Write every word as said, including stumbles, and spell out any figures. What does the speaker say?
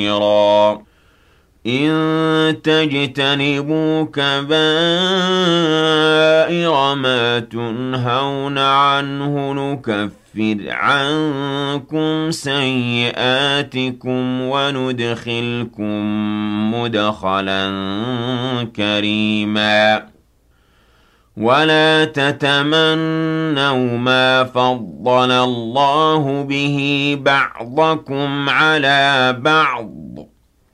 خيرا إن تجتنبوا كبائر ما تنهون عنه نكفر عنكم سيئاتكم وندخلكم مدخلا كريما ولا تتمنوا ما فضل الله به بعضكم على بعض